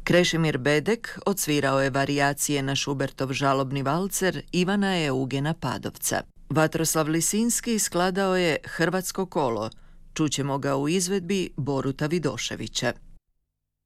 Krešimir Bedek odsvirao je varijacije na Šubertov žalobni valcer Ivana Eugena Padovca. Vatroslav Lisinski skladao je Hrvatsko kolo. Čućemo ga u izvedbi Boruta Vidoševića.